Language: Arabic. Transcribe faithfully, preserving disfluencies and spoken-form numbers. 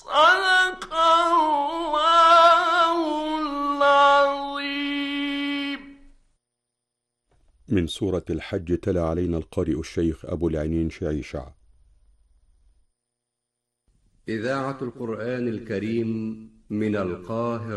صدق الله العظيم. من سورة الحج تلا علينا القارئ الشيخ أبو العينين شعيشع. إذاعة القرآن الكريم من القاهرة.